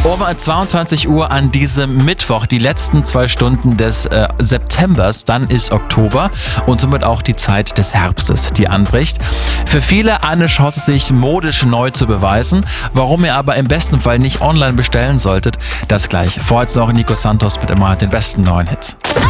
Um 22 Uhr an diesem Mittwoch, die letzten 2 Stunden des Septembers, dann ist Oktober und somit auch die Zeit des Herbstes, die anbricht. Für viele eine Chance, sich modisch neu zu beweisen. Warum ihr aber im besten Fall nicht online bestellen solltet, das gleich. Vorher jetzt noch Nico Santos mit immer den besten neuen Hits.